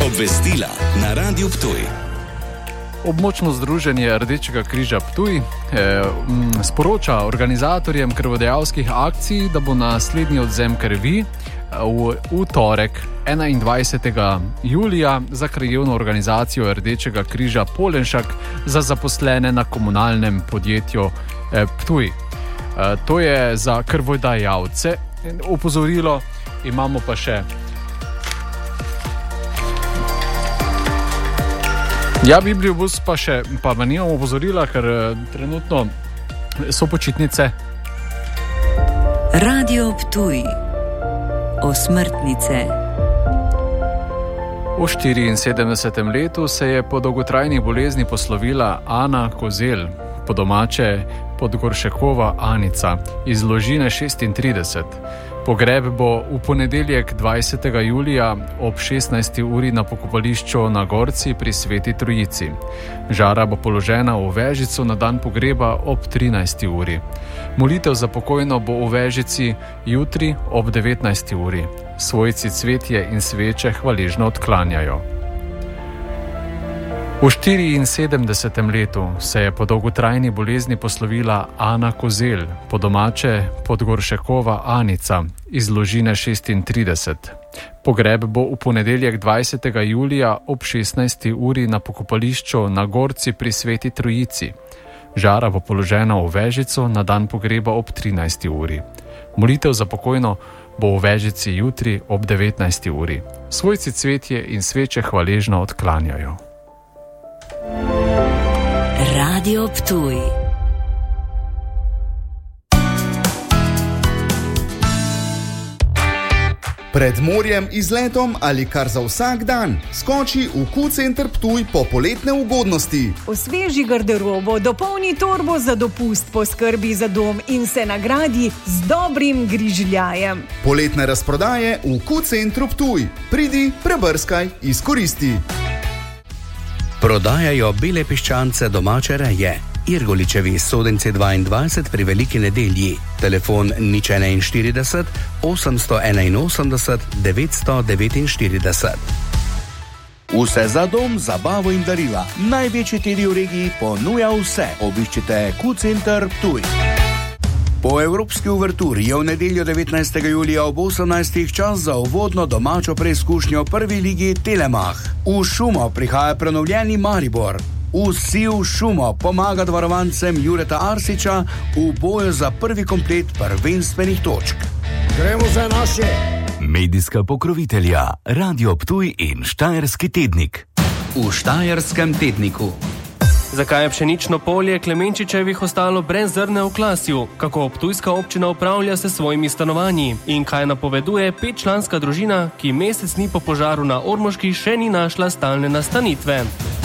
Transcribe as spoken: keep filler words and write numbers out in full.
Obvestila na Radiu Ptuj. Območno združenje Rdečega križa Ptuj eh, sporoča organizatorjem krvodajalskih akcij, da bo naslednji odzem krvi v, v torek enaindvajsetega julija za krajevno organizacijo Rdečega križa Polenšak za zaposlene na komunalnem podjetju eh, Ptuj. Eh, to je za krvodajalce opozorilo. Imamo pa še Ja, Bibliobus pa še, pa nimamo opozorila, ker trenutno so počitnice. Radio Ptuj. Osmrtnice. V štiriinsedemdesetem letu se je po dolgotrajni bolezni poslovila Ana Kozelj, po domače Podgoršekova Anica, iz Ložine šestintrideset. Pogreb bo v ponedeljek dvajsetega julija ob šestnajsti uri na pokopališču na Gorci pri Sveti Trojici. Žara bo položena v Vežico na dan pogreba ob trinajsti uri. Molitev za pokojno bo v Vežici jutri ob devetnajsti uri. Svojci cvetje in sveče hvaležno odklanjajo. V štiriinsedemdesetem letu se je po dolgotrajni bolezni poslovila Ana Kozelj, po domače Podgoršekova Anica, iz Ložine šestintrideset. Pogreb bo v ponedeljek dvajsetega julija ob šestnajsti uri na pokopališču na Gorci pri Sveti Trojici. Žara bo položena v Vežico na dan pogreba ob trinajsti uri. Molitev za pokojno bo v Vežici jutri ob devetnajsti uri. Svojci cvetje in sveče hvaležno odklanjajo. Radio Ptuj. Pred morjem, izletom ali kar za vsak dan skoči v Q-Center Ptuj po poletne ugodnosti. Osveži garderobo, dopolni torbo za dopust, poskrbi za dom in se nagradi z dobrim grižljajem. Poletne razprodaje v Q-Centru Ptuj. Pridi, prebrskaj, izkoristi. Prodajajo bele piščance domače reje. Irgoličevi Sodenci dvaindvajset pri Veliki nedelji. Telefon nič enainštirideset, osemsto enainosemdeset, devetsto devetinštirideset. Vse za dom, zabavo in darila. Največji tedi v regiji ponuja vse. Obiščite Q-Center Ptuj. Po Evropski uverturi je v nedeljo devetnajstega julija ob osemnajstih čas za uvodno domačo preizkušnjo prvi ligi Telemach. V Šumo prihaja prenovljeni Maribor. Vsi v Šumo pomaga varovancem Jureta Arsiča v boju za prvi komplet prvenstvenih točk. Gremo za naše! Medijska pokrovitelja Radio Ptuj in Štajerski tednik. V Štajerskem tedniku. Zakaj je pšenično polje Klemenčičevih ostalo brez zrne v Klasju? Kako ptujska občina upravlja se svojimi stanovanji? In kaj napoveduje petčlanska družina, ki mesec dni po požaru na Ormoški še ni našla stalne nastanitve?